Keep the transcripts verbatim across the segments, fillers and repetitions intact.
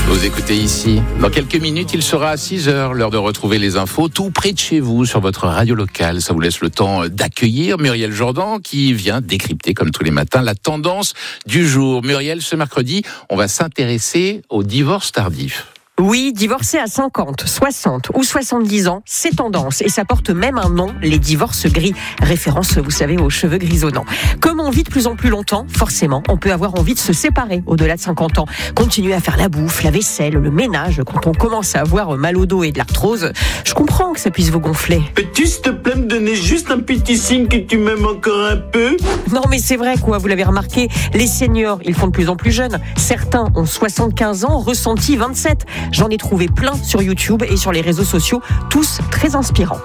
Vous écoutez ici. Dans quelques minutes, il sera à six heures, l'heure de retrouver les infos tout près de chez vous sur votre radio locale. Ça vous laisse le temps d'accueillir Muriel Jourdan qui vient décrypter comme tous les matins la tendance du jour. Muriel, ce mercredi, on va s'intéresser au divorce tardif. Oui, divorcer à cinquante, soixante ou soixante-dix ans, c'est tendance et ça porte même un nom, les divorces gris. Référence, vous savez, aux cheveux grisonnants. Comme on vit de plus en plus longtemps, forcément, on peut avoir envie de se séparer au-delà de cinquante ans. Continuer à faire la bouffe, la vaisselle, le ménage, quand on commence à avoir mal au dos et de l'arthrose, je comprends que ça puisse vous gonfler. Peux-tu, s'il te plaît, me donner juste un petit signe que tu m'aimes encore un peu ? Non mais c'est vrai quoi, vous l'avez remarqué, les seniors, ils font de plus en plus jeunes. Certains ont soixante-quinze ans, ressenti vingt-sept. J'en ai trouvé plein sur YouTube et sur les réseaux sociaux, tous très inspirants.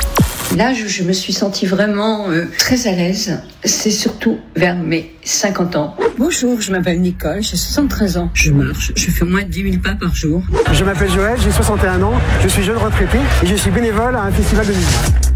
Là, je, je me suis sentie vraiment euh, très à l'aise. C'est surtout vers mes cinquante ans. Bonjour, je m'appelle Nicole, j'ai soixante-treize ans. Je marche, je fais moins de dix mille pas par jour. Je m'appelle Joël, j'ai soixante et un ans, je suis jeune retraité et je suis bénévole à un festival de musique.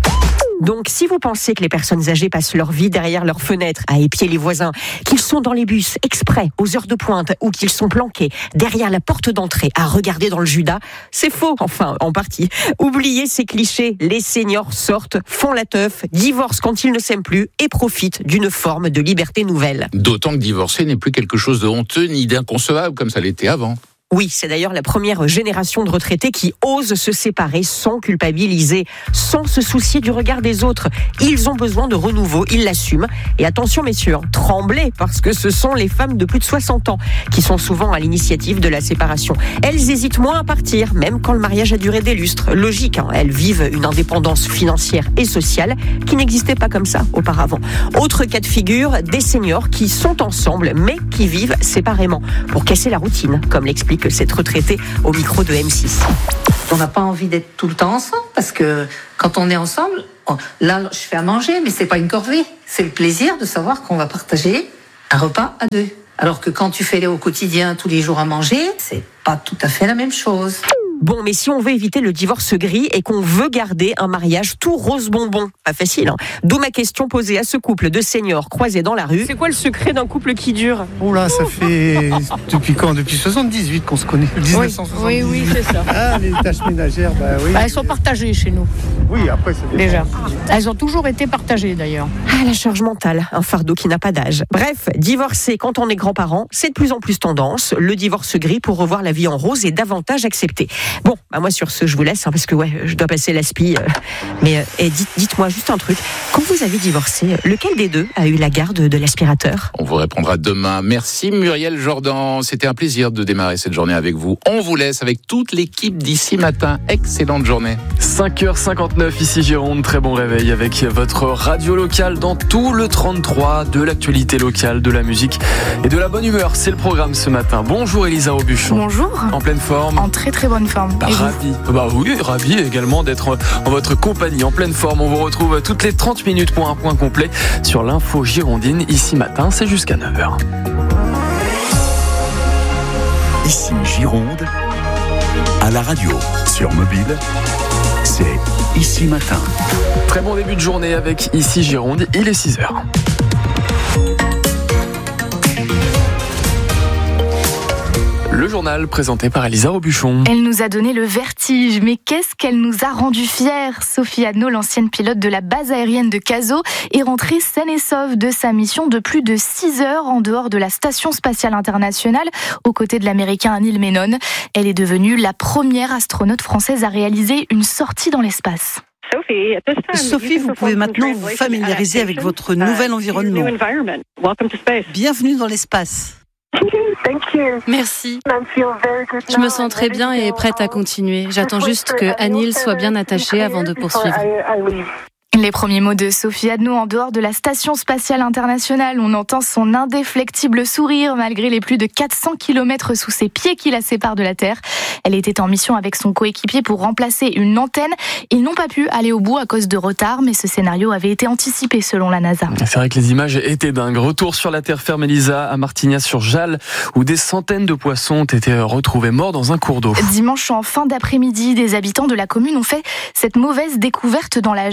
Donc, si vous pensez que les personnes âgées passent leur vie derrière leurs fenêtres à épier les voisins, qu'ils sont dans les bus exprès aux heures de pointe ou qu'ils sont planqués derrière la porte d'entrée à regarder dans le Judas, c'est faux, enfin, en partie. Oubliez ces clichés, les seniors sortent, font la teuf, divorcent quand ils ne s'aiment plus et profitent d'une forme de liberté nouvelle. D'autant que divorcer n'est plus quelque chose de honteux ni d'inconcevable comme ça l'était avant. Oui, c'est d'ailleurs la première génération de retraités qui osent se séparer sans culpabiliser, sans se soucier du regard des autres. Ils ont besoin de renouveau, ils l'assument. Et attention messieurs, tremblez, parce que ce sont les femmes de plus de soixante ans qui sont souvent à l'initiative de la séparation. Elles hésitent moins à partir, même quand le mariage a duré des lustres. Logique, hein, elles vivent une indépendance financière et sociale qui n'existait pas comme ça auparavant. Autre cas de figure, des seniors qui sont ensemble, mais qui vivent séparément, pour casser la routine, comme l'explique cette retraitée au micro de M six. On n'a pas envie d'être tout le temps ensemble parce que quand on est ensemble, on, là je fais à manger, mais c'est pas une corvée. C'est le plaisir de savoir qu'on va partager un repas à deux. Alors que quand tu fais au quotidien tous les jours à manger, c'est pas tout à fait la même chose. Bon, mais si on veut éviter le divorce gris et qu'on veut garder un mariage tout rose bonbon, pas facile, hein. D'où ma question posée à ce couple de seniors croisés dans la rue. C'est quoi le secret d'un couple qui dure ? Oh là, ça fait depuis quand ? Depuis soixante-dix-huit qu'on se connaît. dix-neuf cent soixante-dix-huit. Oui, oui, c'est ça. Ah, les tâches ménagères, bah oui. Bah, elles sont partagées chez nous. Oui, après c'est Déjà. Elles ont toujours été partagées d'ailleurs. Ah, la charge mentale, un fardeau qui n'a pas d'âge. Bref, divorcer quand on est grand-parent, c'est de plus en plus tendance. Le divorce gris pour revoir la vie en rose est davantage accepté. Bon, bah moi sur ce, je vous laisse, hein, parce que ouais, je dois passer l'aspi. Euh, mais euh, et dites, dites-moi juste un truc. Quand vous avez divorcé, lequel des deux a eu la garde de l'aspirateur ? On vous répondra demain. Merci Muriel Jourdan. C'était un plaisir de démarrer cette journée avec vous. On vous laisse avec toute l'équipe d'ici matin. Excellente journée. cinq heures cinquante-neuf ici Gironde. Très bon réveil avec votre radio locale dans tout le trente-trois, de l'actualité locale, de la musique et de la bonne humeur. C'est le programme ce matin. Bonjour Elisa Robuchon. Bonjour. En pleine forme. En très très bonne forme. Bah, ravi. Bah oui, ravi également d'être en votre compagnie, en pleine forme. On vous retrouve toutes les trente minutes pour un point complet sur l'info girondine. Ici matin, c'est jusqu'à neuf heures. Ici Gironde, à la radio, sur mobile, c'est Ici Matin. Très bon début de journée avec Ici Gironde, il est six heures. Le journal présenté par Elisa Robuchon. Elle nous a donné le vertige, mais qu'est-ce qu'elle nous a rendu fiers ? Sophie Adno, l'ancienne pilote de la base aérienne de Cazaux, est rentrée saine et sauve de sa mission de plus de six heures en dehors de la Station spatiale internationale, aux côtés de l'américain Neil Menon. Elle est devenue la première astronaute française à réaliser une sortie dans l'espace. Sophie, vous pouvez maintenant vous familiariser avec votre nouvel environnement. Bienvenue dans l'espace. Merci. Je me sens très bien et prête à continuer. J'attends juste que Anil soit bien attachée avant de poursuivre. Les premiers mots de Sophie Adno en dehors de la Station spatiale internationale. On entend son indéflectible sourire malgré les plus de quatre cents kilomètres sous ses pieds qui la séparent de la Terre. Elle était en mission avec son coéquipier pour remplacer une antenne. Ils n'ont pas pu aller au bout à cause de retard, mais ce scénario avait été anticipé selon la NASA. C'est vrai que les images étaient dingues. Retour sur la terre ferme, Elisa, à Martignas-sur-Jalles, où des centaines de poissons ont été retrouvés morts dans un cours d'eau. Dimanche en fin d'après-midi, des habitants de la commune ont fait cette mauvaise découverte dans la Jalles. Le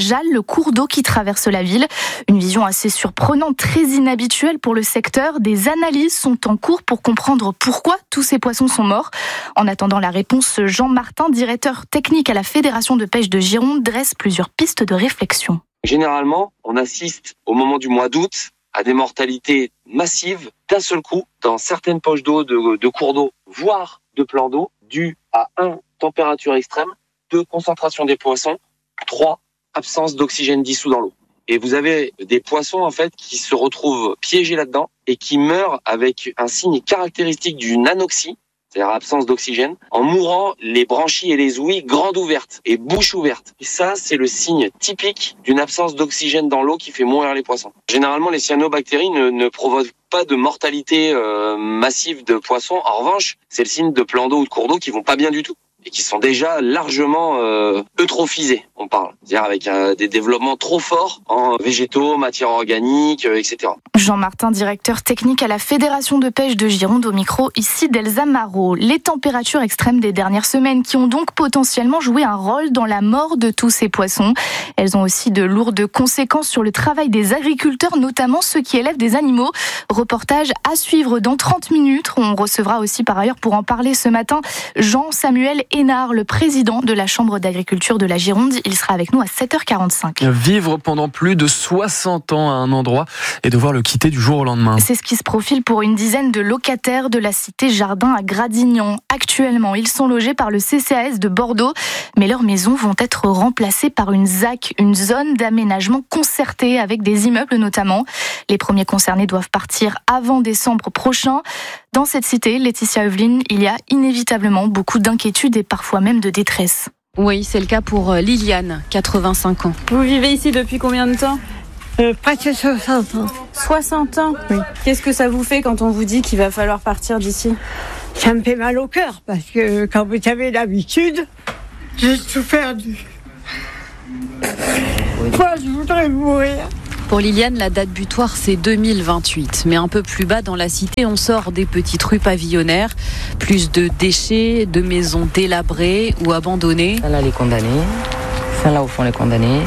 cours d'eau qui traversent la ville. Une vision assez surprenante, très inhabituelle pour le secteur. Des analyses sont en cours pour comprendre pourquoi tous ces poissons sont morts. En attendant la réponse, Jean Martin, directeur technique à la Fédération de pêche de Gironde, dresse plusieurs pistes de réflexion. Généralement, on assiste au moment du mois d'août à des mortalités massives d'un seul coup dans certaines poches d'eau, de, de cours d'eau, voire de plans d'eau, dues à un, température extrême, deux, concentration des poissons, trois, absence d'oxygène dissous dans l'eau. Et vous avez des poissons en fait qui se retrouvent piégés là-dedans et qui meurent avec un signe caractéristique d'une anoxie, c'est-à-dire absence d'oxygène, en mourant les branchies et les ouïes grandes ouvertes et bouche ouverte. Et ça, c'est le signe typique d'une absence d'oxygène dans l'eau qui fait mourir les poissons. Généralement, les cyanobactéries ne, ne provoquent pas de mortalité euh, massive de poissons. En revanche, c'est le signe de plans d'eau ou de cours d'eau qui vont pas bien du tout et qui sont déjà largement euh, eutrophisés, on parle. C'est-à-dire avec euh, des développements trop forts en végétaux, matières organiques, euh, et cetera. Jean Martin, directeur technique à la Fédération de pêche de Gironde, au micro ici d'Elsa Marot. Les températures extrêmes des dernières semaines qui ont donc potentiellement joué un rôle dans la mort de tous ces poissons. Elles ont aussi de lourdes conséquences sur le travail des agriculteurs, notamment ceux qui élèvent des animaux. Reportage à suivre dans trente minutes. On recevra aussi par ailleurs pour en parler ce matin Jean-Samuel Hénard, le président de la Chambre d'agriculture de la Gironde. Il sera avec nous à sept heures quarante-cinq. Vivre pendant plus de soixante ans à un endroit et devoir le quitter du jour au lendemain. C'est ce qui se profile pour une dizaine de locataires de la cité Jardin à Gradignan. Actuellement, ils sont logés par le C C A S de Bordeaux, mais leurs maisons vont être remplacées par une Z A C, une zone d'aménagement concertée avec des immeubles notamment. Les premiers concernés doivent partir avant décembre prochain. Dans cette cité, Laetitia Eveline, il y a inévitablement beaucoup d'inquiétudes et parfois même de détresse. Oui, c'est le cas pour Liliane, quatre-vingt-cinq ans. Vous vivez ici depuis combien de temps ? euh, Presque soixante ans. soixante ans ? Oui. Qu'est-ce que ça vous fait quand on vous dit qu'il va falloir partir d'ici ? Ça me fait mal au cœur parce que quand vous avez l'habitude, j'ai tout perdu. Moi, je voudrais mourir. Pour Liliane, la date butoir, c'est deux mille vingt-huit. Mais un peu plus bas dans la cité, on sort des petites rues pavillonnaires. Plus de déchets, de maisons délabrées ou abandonnées. Là, les condamnés. Ça, là, au fond, les condamnés.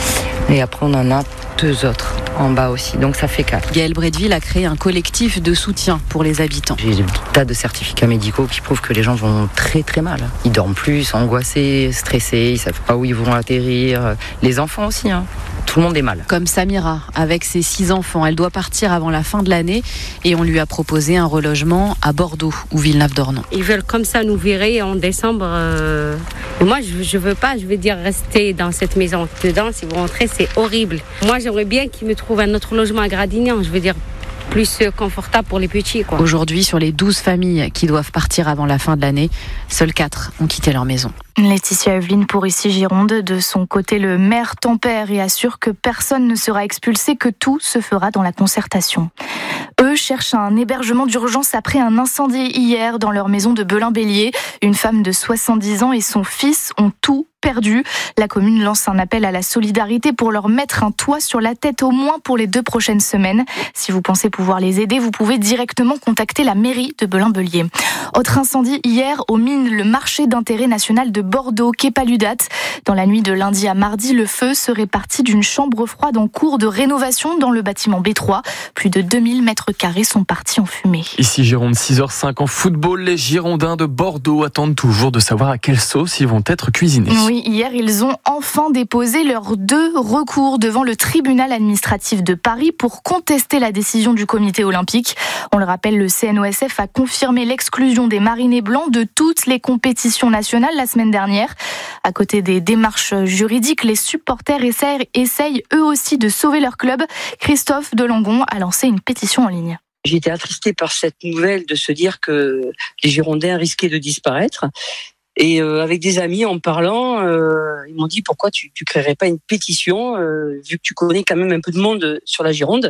Et après, on en a deux autres en bas aussi. Donc, ça fait quatre. Gaëlle Bredville a créé un collectif de soutien pour les habitants. J'ai des tas de certificats médicaux qui prouvent que les gens vont très, très mal. Ils dorment plus, sont angoissés, stressés. Ils ne savent pas où ils vont atterrir. Les enfants aussi, hein. Tout le monde est mal. Comme Samira, avec ses six enfants. Elle doit partir avant la fin de l'année et on lui a proposé un relogement à Bordeaux ou Villeneuve-d'Ornon. Ils veulent comme ça nous virer en décembre. Euh... Moi, je ne veux pas, je veux dire, rester dans cette maison. Dedans, si vous rentrez, c'est horrible. Moi, j'aimerais bien qu'ils me trouvent un autre logement à Gradignan. Je veux dire, plus confortable pour les petits, quoi. Aujourd'hui, sur les douze familles qui doivent partir avant la fin de l'année, seules quatre ont quitté leur maison. Laetitia Eveline pour ici Gironde. De son côté, le maire tempère et assure que personne ne sera expulsé, que tout se fera dans la concertation. Eux cherchent un hébergement d'urgence après un incendie hier dans leur maison de Belin-Bélier. Une femme de soixante-dix ans et son fils ont tout perdu. La commune lance un appel à la solidarité pour leur mettre un toit sur la tête au moins pour les deux prochaines semaines. Si vous pensez pouvoir les aider, vous pouvez directement contacter la mairie de Belin-Bélier. Autre incendie hier aux mines, le marché d'intérêt national de Bordeaux, quai Paludat. Dans la nuit de lundi à mardi, le feu serait parti d'une chambre froide en cours de rénovation dans le bâtiment B trois. Plus de deux mille mètres carrés sont partis en fumée. Ici Gironde, six heures cinq en football. Les Girondins de Bordeaux attendent toujours de savoir à quelle sauce ils vont être cuisinés. Oui, hier, ils ont enfin déposé leurs deux recours devant le tribunal administratif de Paris pour contester la décision du comité olympique. On le rappelle, le C N O S F a confirmé l'exclusion des Marinés Blancs de toutes les compétitions nationales la semaine dernière. À côté des démarches juridiques, les supporters essayent, essayent eux aussi de sauver leur club. Christophe Delangon a lancé une pétition en ligne. J'ai été attristée par cette nouvelle de se dire que les Girondins risquaient de disparaître. Et euh, avec des amis, en parlant, euh, ils m'ont dit pourquoi tu tu créerais pas une pétition, euh, vu que tu connais quand même un peu de monde sur la Gironde.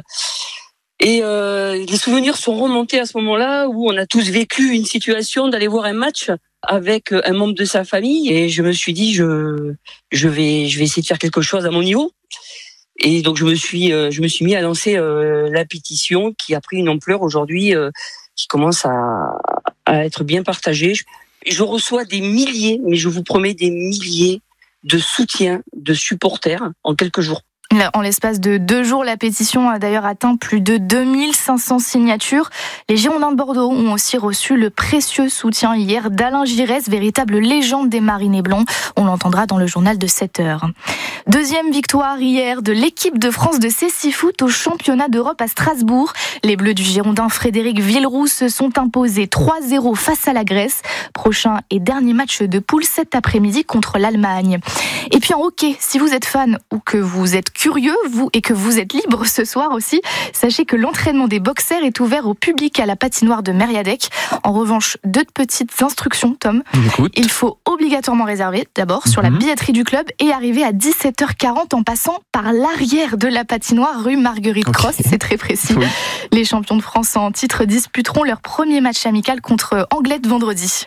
Et euh, les souvenirs sont remontés à ce moment-là où on a tous vécu une situation d'aller voir un match avec un membre de sa famille. Et je me suis dit, je je vais je vais essayer de faire quelque chose à mon niveau. Et donc je me suis euh, je me suis mis à lancer euh, la pétition qui a pris une ampleur aujourd'hui, euh, qui commence à à être bien partagée. Je reçois des milliers, mais je vous promets des milliers de soutien, de supporters en quelques jours. En l'espace de deux jours, la pétition a d'ailleurs atteint plus de deux mille cinq cents signatures. Les Girondins de Bordeaux ont aussi reçu le précieux soutien hier d'Alain Giresse, véritable légende des Marinés Blancs. On l'entendra dans le journal de sept heures. Deuxième victoire hier de l'équipe de France de cécifoot au championnat d'Europe à Strasbourg. Les Bleus du Girondin Frédéric Villeroux se sont imposés trois zéro face à la Grèce. Prochain et dernier match de poule cet après-midi contre l'Allemagne. Et puis en hockey, si vous êtes fan ou que vous êtes curieux, vous, et que vous êtes libre ce soir aussi, sachez que l'entraînement des boxers est ouvert au public à la patinoire de Mériadec. En revanche, deux petites instructions, Tom. Écoute. Il faut obligatoirement réserver, d'abord, sur la billetterie du club et arriver à dix-sept heures quarante en passant par l'arrière de la patinoire rue Marguerite Cross. Okay. C'est très précis. Oui. Les champions de France en titre disputeront leur premier match amical contre Anglette vendredi.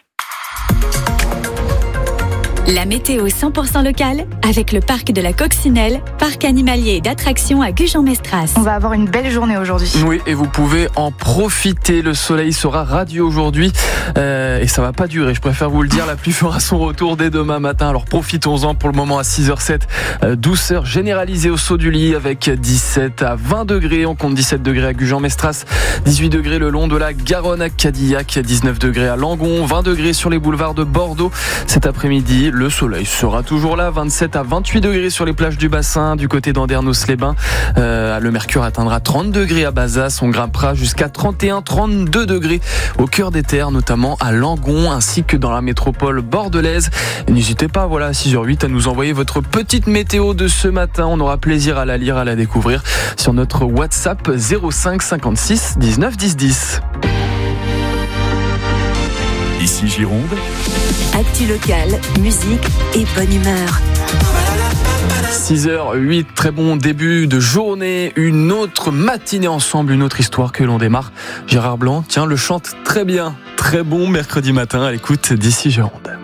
La météo cent pour cent locale avec le parc de la Coccinelle, parc animalier et d'attractions à Gujan-Mestras. On va avoir une belle journée aujourd'hui. Oui, et vous pouvez en profiter. Le soleil sera radieux aujourd'hui euh, et ça va pas durer. Je préfère vous le dire, la pluie fera son retour dès demain matin. Alors profitons-en pour le moment à six heures sept. Euh, douceur généralisée au saut du lit avec dix-sept à vingt degrés. On compte dix-sept degrés à Gujan-Mestras, dix-huit degrés le long de la Garonne à Cadillac, dix-neuf degrés à Langon, vingt degrés sur les boulevards de Bordeaux. Cet après-midi, le soleil sera toujours là, vingt-sept à vingt-huit degrés sur les plages du bassin, du côté d'Andernos-les-Bains. Euh, le mercure atteindra trente degrés à Bazas, on grimpera jusqu'à trente et un à trente-deux degrés au cœur des terres, notamment à Langon, ainsi que dans la métropole bordelaise. Et n'hésitez pas, voilà, à six heures huit, à nous envoyer votre petite météo de ce matin. On aura plaisir à la lire, à la découvrir sur notre WhatsApp zéro cinq cinquante-six dix-neuf dix dix. Ici Gironde. Actu locale, musique et bonne humeur. six heures huit, très bon début de journée, une autre matinée ensemble, une autre histoire que l'on démarre. Gérard Blanc, tiens, le chante très bien, très bon mercredi matin à l'écoute d'Ici Gironde.